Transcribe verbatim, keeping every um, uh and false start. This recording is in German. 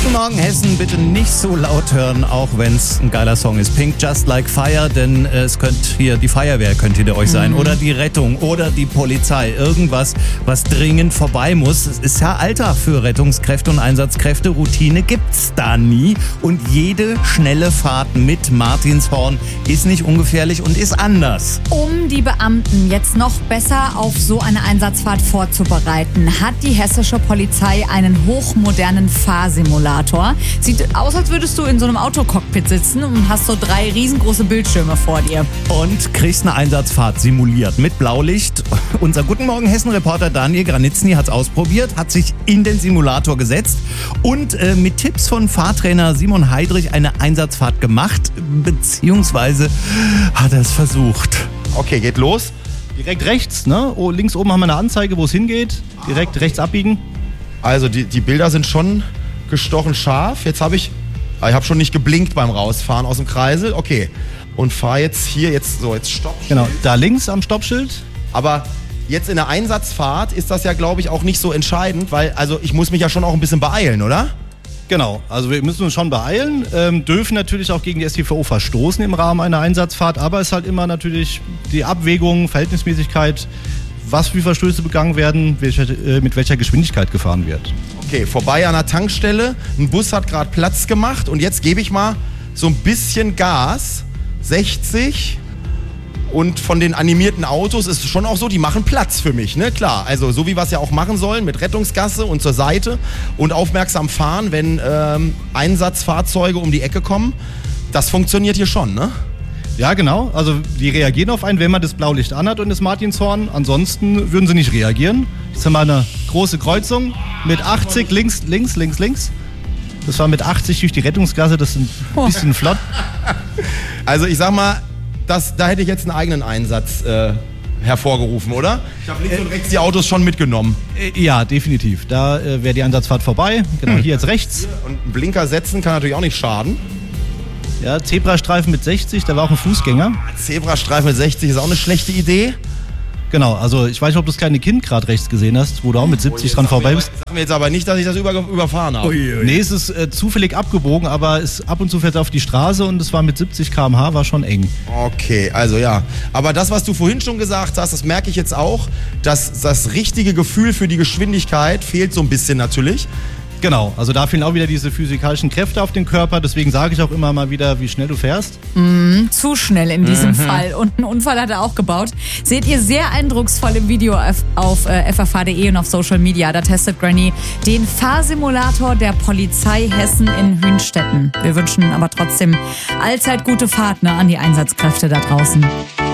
Guten Morgen Hessen, bitte nicht so laut hören, auch wenn es ein geiler Song ist. Pink Just Like Fire, denn äh, es könnte hier die Feuerwehr könnte hinter euch sein, mhm. oder die Rettung oder die Polizei. Irgendwas, was dringend vorbei muss. Es ist ja Alter für Rettungskräfte und Einsatzkräfte. Routine gibt's da nie. Und jede schnelle Fahrt mit Martinshorn ist nicht ungefährlich und ist anders. Um die Beamten jetzt noch besser auf so eine Einsatzfahrt vorzubereiten, hat die hessische Polizei einen hochmodernen Fahrsimulator. Sieht aus, als würdest du in so einem Autocockpit sitzen und hast so drei riesengroße Bildschirme vor dir. Und kriegst eine Einsatzfahrt simuliert mit Blaulicht. Unser Guten Morgen Hessen-Reporter Daniel Granitzny hat es ausprobiert, hat sich in den Simulator gesetzt und äh, mit Tipps von Fahrtrainer Simon Heidrich eine Einsatzfahrt gemacht, beziehungsweise hat er es versucht. Okay, geht los. Direkt rechts, ne? Oh, links oben haben wir eine Anzeige, wo es hingeht. Direkt rechts abbiegen. Also die, die Bilder sind schon gestochen scharf. Jetzt habe ich, ich habe schon nicht geblinkt beim Rausfahren aus dem Kreisel. Okay, und fahre jetzt hier, jetzt so, jetzt Stoppschild. Genau, da links am Stoppschild. Aber jetzt in der Einsatzfahrt ist das ja, glaube ich, auch nicht so entscheidend, weil also ich muss mich ja schon auch ein bisschen beeilen, oder? Genau, also wir müssen uns schon beeilen, ähm, dürfen natürlich auch gegen die S T V O verstoßen im Rahmen einer Einsatzfahrt, aber es ist halt immer natürlich die Abwägung, Verhältnismäßigkeit, was für Verstöße begangen werden, welche, äh, mit welcher Geschwindigkeit gefahren wird. Okay, vorbei an der Tankstelle, ein Bus hat gerade Platz gemacht und jetzt gebe ich mal so ein bisschen Gas, sechzig. Und von den animierten Autos ist es schon auch so, die machen Platz für mich, ne? Klar, also so wie wir es ja auch machen sollen, mit Rettungsgasse und zur Seite und aufmerksam fahren, wenn ähm, Einsatzfahrzeuge um die Ecke kommen. Das funktioniert hier schon, ne? Ja, genau. Also die reagieren auf einen, wenn man das Blaulicht anhat und das Martinshorn. Ansonsten würden sie nicht reagieren. Jetzt haben wir eine große Kreuzung mit achtzig, links, links, links, links. Das war mit achtzig durch die Rettungsgasse, das ist ein bisschen flott. Also ich sag mal, Das, da hätte ich jetzt einen eigenen Einsatz äh, hervorgerufen, oder? Ich habe links und rechts die Autos schon mitgenommen. Äh, ja, definitiv. Da äh, wäre die Einsatzfahrt vorbei. Genau, hier jetzt rechts. Und einen Blinker setzen kann natürlich auch nicht schaden. Ja, Zebrastreifen mit sechzig, da war auch ein Fußgänger. Zebrastreifen mit sechzig ist auch eine schlechte Idee. Genau, also ich weiß nicht, ob du das kleine Kind gerade rechts gesehen hast, wo du auch mit siebzig dran vorbei bist. Sag mir jetzt aber nicht, dass ich das über, überfahren habe. Ui, ui. Nee, es ist äh, zufällig abgebogen, aber es ab und zu fährt auf die Straße und es war mit siebzig Kilometer pro Stunde, war schon eng. Okay, also ja. Aber das, was du vorhin schon gesagt hast, das merke ich jetzt auch, dass das richtige Gefühl für die Geschwindigkeit fehlt so ein bisschen natürlich. Genau, also da fehlen auch wieder diese physikalischen Kräfte auf den Körper, deswegen sage ich auch immer mal wieder, wie schnell du fährst. Mm, zu schnell in diesem Mhm. Fall. Und einen Unfall hat er auch gebaut. Seht ihr sehr eindrucksvoll im Video auf, auf äh, f f h punkt d e und auf Social Media. Da testet Granny den Fahrsimulator der Polizei Hessen in Hünstetten. Wir wünschen aber trotzdem allzeit gute Fahrt, ne, an die Einsatzkräfte da draußen.